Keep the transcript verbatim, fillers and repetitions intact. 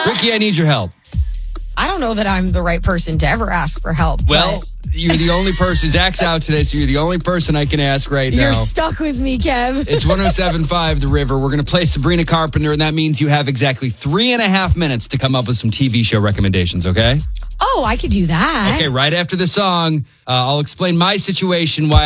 Ricky, I need your help. I don't know that I'm the right person to ever ask for help. Well, you're the only person. Zach's out today, so you're the only person I can ask right now. You're stuck with me, Kev. It's one oh seven point five The River. We're going to play Sabrina Carpenter, and that means you have exactly three and a half minutes to come up with some T V show recommendations, okay? Oh, I could do that. Okay, right after the song, uh, I'll explain my situation, why